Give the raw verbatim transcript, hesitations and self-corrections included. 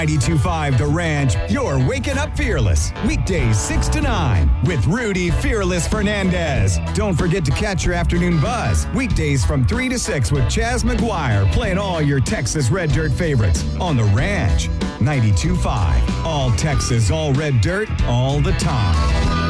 ninety-two point five The Ranch, you're waking up fearless. Weekdays six to nine with Rudy Fearless Fernandez. Don't forget to catch your afternoon buzz. Weekdays from three to six with Chaz McGuire playing all your Texas Red Dirt favorites on The Ranch. ninety-two point five. All Texas, all red dirt, all the time.